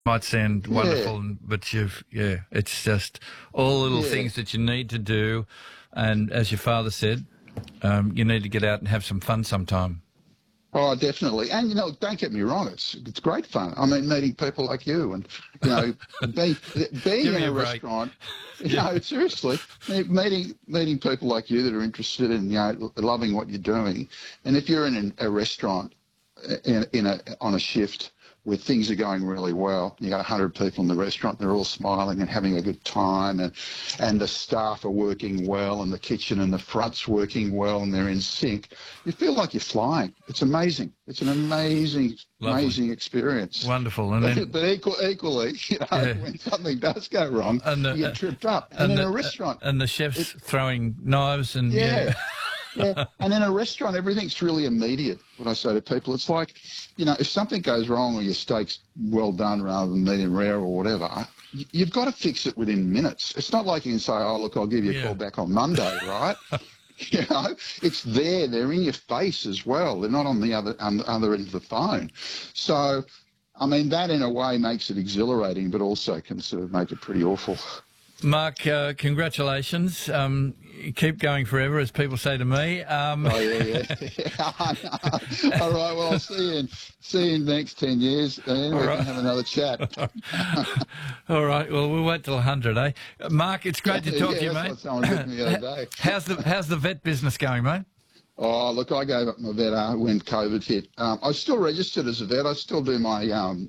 Might sound wonderful, but it's just all little things that you need to do. And as your father said, you need to get out and have some fun sometime. Oh, definitely. And, don't get me wrong, it's great fun. I mean, meeting people like you and, being in a restaurant, seriously, meeting people like you that are interested in, loving what you're doing. And if you're in a restaurant on a shift where things are going really well, you got 100 people in the restaurant, they're all smiling and having a good time, and the staff are working well, and the kitchen and the front's working well, and they're in sync. You feel like you're flying. It's amazing. It's an amazing, amazing experience. Wonderful. And but equally, when something does go wrong, you get tripped up. And in a restaurant, and the chef's throwing knives and Yeah, and in a restaurant, everything's really immediate. What I say to people, it's like, if something goes wrong or your steak's well done rather than medium rare or whatever, you've got to fix it within minutes. It's not like you can say, oh, look, I'll give you a call back on Monday, right? It's there. They're in your face as well. They're not on the other end of the phone. So, I mean, that in a way makes it exhilarating, but also can sort of make it pretty awful. Mark, congratulations. Keep going forever, as people say to me. Oh, yeah. All right, well, I'll see you in the next 10 years, and we can have another chat. All right, well, we'll wait till 100, eh? Mark, it's great to talk to you, mate. That's what someone did to me the other day. How's the vet business going, mate? Oh, look, I gave up my vet when COVID hit. I was still registered as a vet. I still do my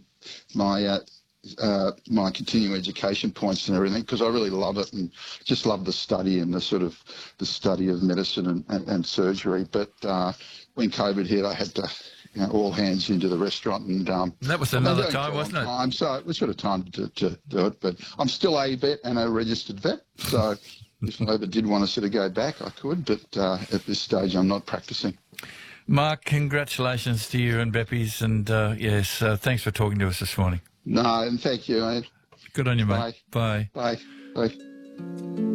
continuing education points and everything, because I really love it and just love the study and the study of medicine and surgery. But when COVID hit, I had to, all hands into the restaurant, and that was another time, wasn't it? So it was sort of time to do it. But I'm still a vet and a registered vet, so if I ever did want to sort of go back, I could. But at this stage, I'm not practicing. Mark, congratulations to you and Beppy's, and thanks for talking to us this morning. No, and thank you, mate. Good on you, mate. Bye. Bye. Bye.